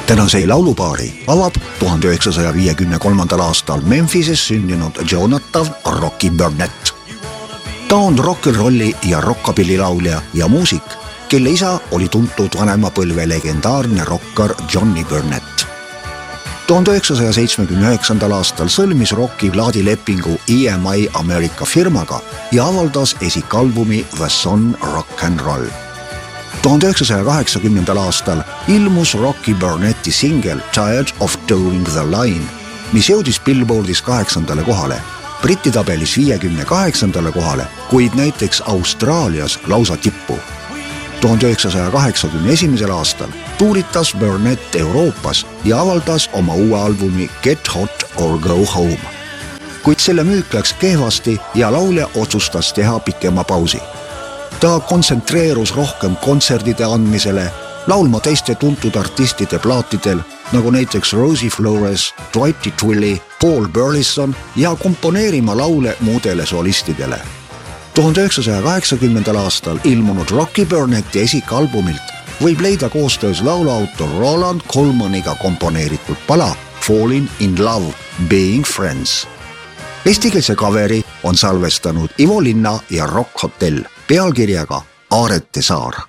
Tänase laulupaari avab 1953. aastal Memphises sündinud Jonathan Rocky Burnett. Ta on rock'n'rolli ja rockabilly laulja ja muusik, kelle isa oli tuntud vanema põlve legendaarne rokkar Johnny Burnett. 1979. aastal sõlmis Rocky plaadilepingu EMI America firmaga ja avaldas esikalbumi The Son Rock and Roll. 1980. aastal ilmus Rocky Burnetti singel Tired of Towing the Line, mis jõudis Billboardis 8. kohale, Briti tabelis 58. kohale, kuid näiteks Austraalias lausa tippu. 1981. aastal tuuritas Burnett Euroopas ja avaldas oma uue albumi Get Hot or Go Home. Kuid selle müük läks kehvasti ja laulja otsustas teha pikema pausi. Ta kontsentreerus rohkem kontserdide andmisele, laulma teiste tuntud artistide plaatidel, nagu näiteks Rosie Flores, Dwight Twilly, Paul Burleson ja komponeerima laule muudele solistidele. 1980. aastal ilmunud Rocky Burnetti esikalbumilt võib leida koostöös lauluautor Roland Colmaniga komponeeritud pala Falling in Love, Being Friends. Eestikeelse kaveri on salvestanud Ivo Linna ja Rock Hotel pealkirjaga Aarete saar.